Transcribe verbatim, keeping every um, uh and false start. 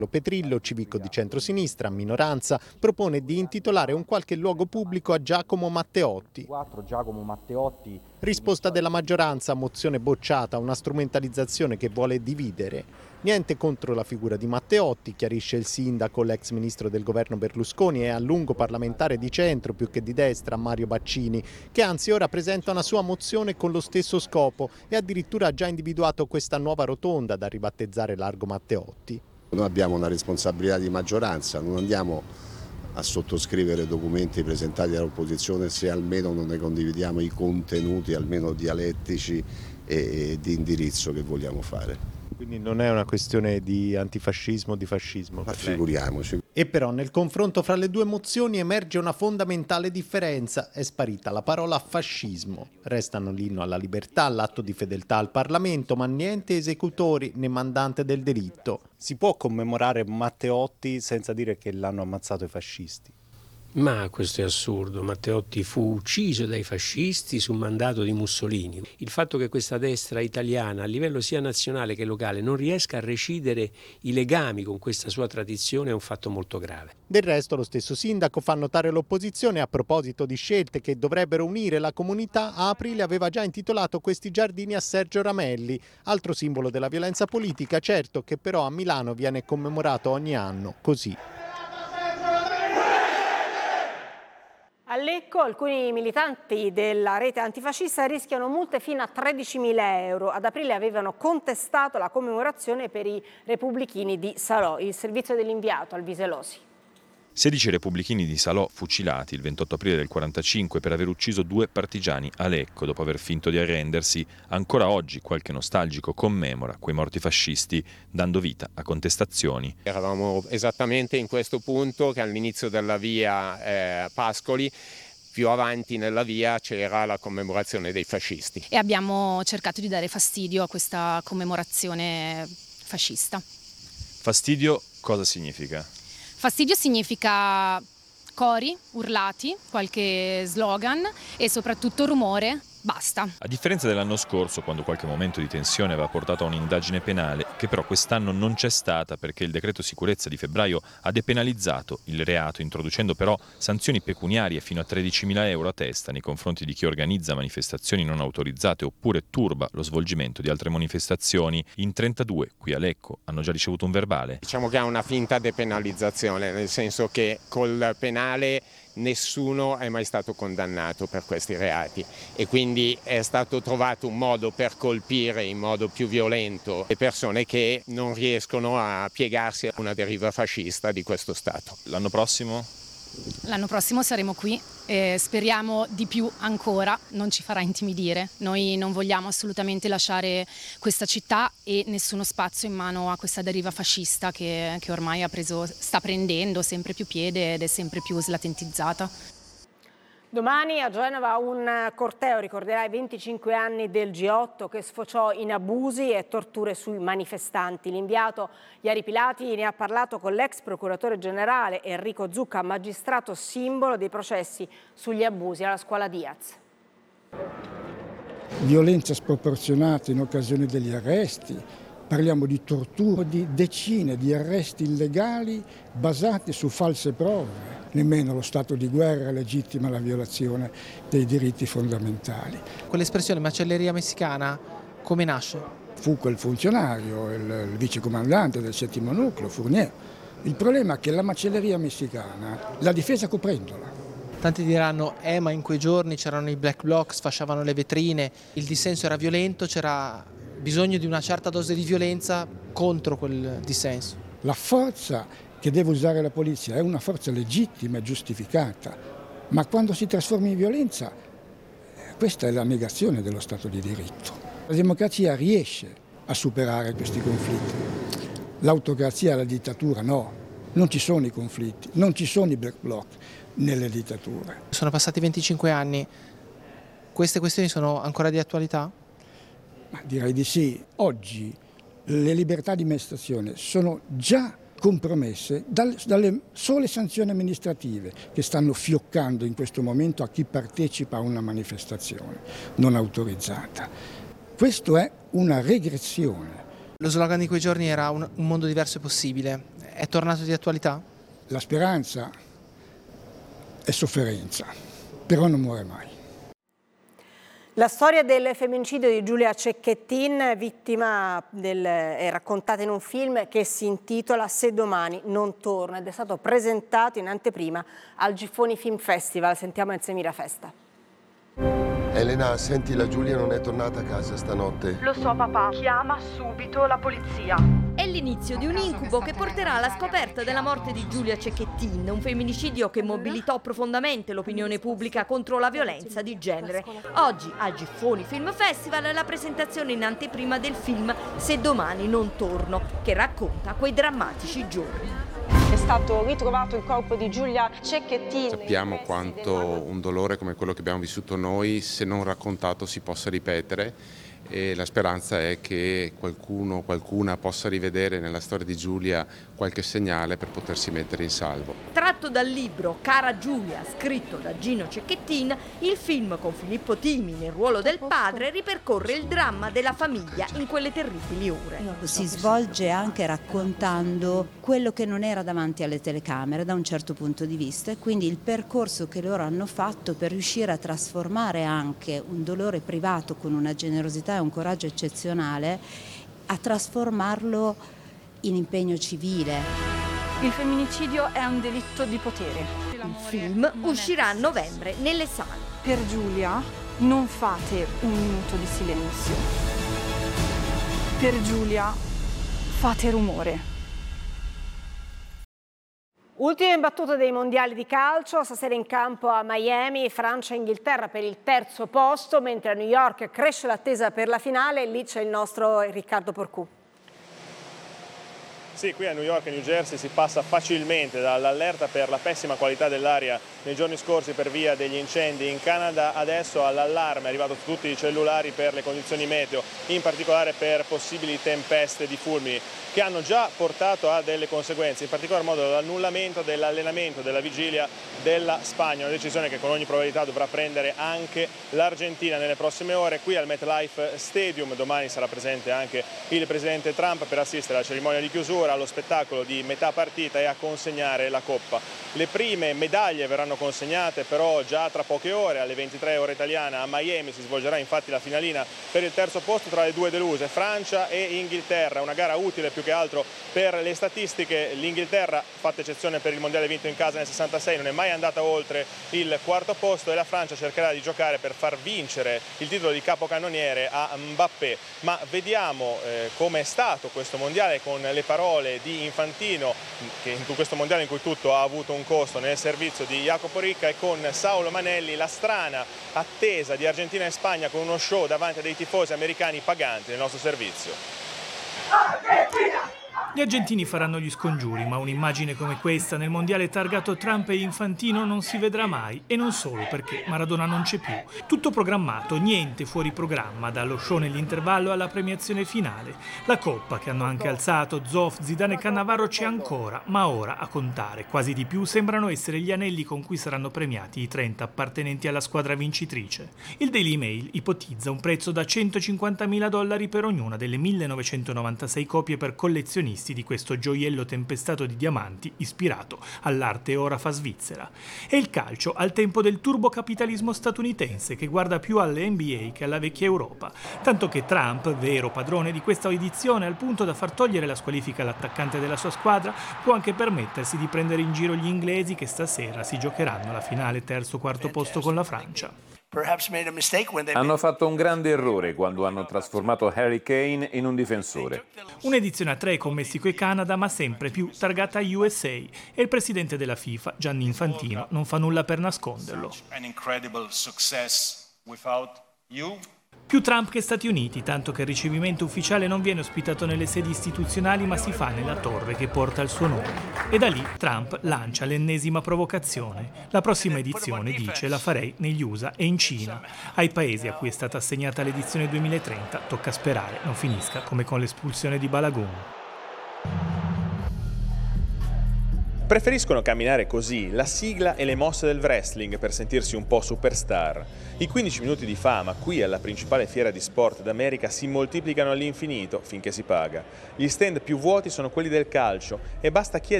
Petrillo, civico di centrosinistra, minoranza, propone di intitolare un qualche luogo pubblico a Giacomo Matteotti. Giacomo Matteotti. Risposta della maggioranza, mozione bocciata, una strumentalizzazione che vuole dividere. Niente contro la figura di Matteotti, chiarisce il sindaco, l'ex ministro del governo Berlusconi e a lungo parlamentare di centro più che di destra, Mario Baccini, che anzi ora presenta una sua mozione con lo stesso scopo e addirittura ha già individuato questa nuova rotonda da ribattezzare Largo Matteotti. Noi abbiamo una responsabilità di maggioranza, non andiamo a sottoscrivere documenti presentati dall'opposizione se almeno non ne condividiamo i contenuti, almeno dialettici e di indirizzo che vogliamo fare. Quindi non è una questione di antifascismo o di fascismo? Ma figuriamoci. E però nel confronto fra le due mozioni emerge una fondamentale differenza. È sparita la parola fascismo. Restano l'inno alla libertà, l'atto di fedeltà al Parlamento, ma niente esecutori né mandante del delitto. Si può commemorare Matteotti senza dire che l'hanno ammazzato i fascisti? Ma questo è assurdo. Matteotti fu ucciso dai fascisti su mandato di Mussolini. Il fatto che questa destra italiana a livello sia nazionale che locale non riesca a recidere i legami con questa sua tradizione è un fatto molto grave. Del resto lo stesso sindaco fa notare l'opposizione a proposito di scelte che dovrebbero unire la comunità. A aprile aveva già intitolato questi giardini a Sergio Ramelli, altro simbolo della violenza politica, certo, che però a Milano viene commemorato ogni anno così. A Lecco alcuni militanti della rete antifascista rischiano multe fino a tredicimila euro. Ad aprile avevano contestato la commemorazione per i repubblichini di Salò. Il servizio dell'inviato Alviselosi. sedici repubblichini di Salò fucilati il ventotto aprile del quarantacinque per aver ucciso due partigiani a Lecco dopo aver finto di arrendersi. Ancora oggi qualche nostalgico commemora quei morti fascisti dando vita a contestazioni. Eravamo esattamente in questo punto che all'inizio della via eh, Pascoli, più avanti nella via c'era la commemorazione dei fascisti. E abbiamo cercato di dare fastidio a questa commemorazione fascista. Fastidio cosa significa? Fastidio significa cori, urlati, qualche slogan e soprattutto rumore. Basta. A differenza dell'anno scorso, quando qualche momento di tensione aveva portato a un'indagine penale, che però quest'anno non c'è stata perché il decreto sicurezza di febbraio ha depenalizzato il reato, introducendo però sanzioni pecuniarie fino a tredicimila euro a testa nei confronti di chi organizza manifestazioni non autorizzate oppure turba lo svolgimento di altre manifestazioni. In trentadue, qui a Lecco, hanno già ricevuto un verbale. Diciamo che è una finta depenalizzazione, nel senso che col penale nessuno è mai stato condannato per questi reati e quindi è stato trovato un modo per colpire in modo più violento le persone che non riescono a piegarsi a una deriva fascista di questo Stato. L'anno prossimo? L'anno prossimo saremo qui e speriamo di più ancora, non ci farà intimidire. Noi non vogliamo assolutamente lasciare questa città e nessuno spazio in mano a questa deriva fascista che, che ormai ha preso, sta prendendo sempre più piede ed è sempre più slatentizzata. Domani a Genova un corteo ricorderà i venticinque anni del G otto che sfociò in abusi e torture sui manifestanti. L'inviato Iari Pilati ne ha parlato con l'ex procuratore generale Enrico Zucca, magistrato simbolo dei processi sugli abusi alla scuola Diaz. Violenza sproporzionata in occasione degli arresti, parliamo di tortura, di decine di arresti illegali basati su false prove. Nemmeno lo stato di guerra legittima la violazione dei diritti fondamentali. Quell'espressione macelleria messicana come nasce? Fu quel funzionario, il, il vicecomandante del settimo nucleo, Fournier. Il problema è che la macelleria messicana la difesa coprendola. Tanti diranno, eh ma in quei giorni c'erano i black bloc, sfasciavano le vetrine, il dissenso era violento, c'era bisogno di una certa dose di violenza contro quel dissenso. La forza che deve usare la polizia è una forza legittima e giustificata, ma quando si trasforma in violenza, questa è la negazione dello Stato di diritto. La democrazia riesce a superare questi conflitti, l'autocrazia e la dittatura no, non ci sono i conflitti, non ci sono i black bloc nelle dittature. Sono passati venticinque anni, queste questioni sono ancora di attualità? Ma direi di sì. Oggi le libertà di manifestazione sono già compromesse dal, dalle sole sanzioni amministrative che stanno fioccando in questo momento a chi partecipa a una manifestazione non autorizzata. Questo è una regressione. Lo slogan di quei giorni era un, un mondo diverso è possibile. è tornato di attualità? La speranza è sofferenza, però non muore mai. La storia del femminicidio di Giulia Cecchettin, vittima del, è raccontata in un film che si intitola Se domani non torna ed è stato presentato in anteprima al Giffoni Film Festival. Sentiamo Elsemira Festa. Elena, senti, la Giulia non è tornata a casa stanotte. Lo so papà, chiama subito la polizia. È l'inizio di un incubo che porterà alla scoperta della morte di Giulia Cecchettin, un femminicidio che mobilitò profondamente l'opinione pubblica contro la violenza di genere. Oggi al Giffoni Film Festival è la presentazione in anteprima del film Se domani non torno, che racconta quei drammatici giorni. È stato ritrovato il corpo di Giulia Cecchettin. Sappiamo quanto un dolore come quello che abbiamo vissuto noi, se non raccontato, si possa ripetere, e la speranza è che qualcuno o qualcuna possa rivedere nella storia di Giulia qualche segnale per potersi mettere in salvo. Tratto dal libro Cara Giulia, scritto da Gino Cecchettin, il film con Filippo Timi nel ruolo del padre ripercorre il dramma della famiglia in quelle terribili ore. Si svolge anche raccontando quello che non era davanti alle telecamere da un certo punto di vista, e quindi il percorso che loro hanno fatto per riuscire a trasformare anche un dolore privato con una generosità e un coraggio eccezionale, a trasformarlo in impegno civile. Il femminicidio è un delitto di potere. Il film uscirà a novembre nelle sale. Per Giulia non fate un minuto di silenzio. Per Giulia fate rumore. Ultime battute dei mondiali di calcio, stasera in campo a Miami, Francia e Inghilterra per il terzo posto, mentre a New York cresce l'attesa per la finale, lì c'è il nostro Riccardo Porcu. Sì, qui a New York e New Jersey si passa facilmente dall'allerta per la pessima qualità dell'aria nei giorni scorsi per via degli incendi in Canada, adesso all'allarme è arrivato su tutti i cellulari per le condizioni meteo, in particolare per possibili tempeste di fulmini che hanno già portato a delle conseguenze, in particolar modo l'annullamento dell'allenamento della vigilia della Spagna, una decisione che con ogni probabilità dovrà prendere anche l'Argentina nelle prossime ore. Qui al MetLife Stadium domani sarà presente anche il presidente Trump per assistere alla cerimonia di chiusura, allo spettacolo di metà partita e a consegnare la Coppa. Le prime medaglie verranno consegnate però già tra poche ore, alle ventitré ora italiana a Miami si svolgerà infatti la finalina per il terzo posto tra le due deluse, Francia e Inghilterra, una gara utile più che altro per le statistiche. L'Inghilterra, fatta eccezione per il mondiale vinto in casa nel sessantasei, non è mai andata oltre il quarto posto e la Francia cercherà di giocare per far vincere il titolo di capocannoniere a Mbappé. Ma vediamo eh, come è stato questo mondiale con le parole di Infantino, che in questo mondiale in cui tutto ha avuto un costo nel servizio di Jacopo Ricca, e con Saulo Manelli la strana attesa di Argentina e Spagna con uno show davanti a dei tifosi americani paganti nel nostro servizio. Argentina! Gli argentini faranno gli scongiuri, ma un'immagine come questa nel mondiale targato Trump e Infantino non si vedrà mai, e non solo perché Maradona non c'è più. Tutto programmato, niente fuori programma, dallo show nell'intervallo alla premiazione finale. La coppa che hanno anche alzato Zoff, Zidane e Cannavaro c'è ancora, ma ora a contare quasi di più sembrano essere gli anelli con cui saranno premiati i trenta appartenenti alla squadra vincitrice. Il Daily Mail ipotizza un prezzo da centocinquantamila dollari per ognuna delle millenovecentonovantasei copie per collezionisti di questo gioiello tempestato di diamanti ispirato all'arte orafa svizzera. E il calcio al tempo del turbocapitalismo statunitense che guarda più alle N B A che alla vecchia Europa, tanto che Trump, vero padrone di questa edizione al punto da far togliere la squalifica all'attaccante della sua squadra, può anche permettersi di prendere in giro gli inglesi che stasera si giocheranno la finale terzo-quarto posto con la Francia. Hanno fatto un grande errore quando hanno trasformato Harry Kane in un difensore. Un'edizione a tre con Messico e Canada, ma sempre più targata U S A, e il presidente della FIFA, Gianni Infantino, non fa nulla per nasconderlo. Più Trump che Stati Uniti, tanto che il ricevimento ufficiale non viene ospitato nelle sedi istituzionali ma si fa nella torre che porta il suo nome. E da lì Trump lancia l'ennesima provocazione. La prossima edizione, dice, la farei negli U S A e in Cina. Ai paesi a cui è stata assegnata l'edizione duemilatrenta tocca sperare non finisca come con l'espulsione di Balagun. Preferiscono camminare così, la sigla e le mosse del wrestling per sentirsi un po' superstar. I quindici minuti di fama qui alla principale fiera di sport d'America si moltiplicano all'infinito finché si paga. Gli stand più vuoti sono quelli del calcio e basta chiedere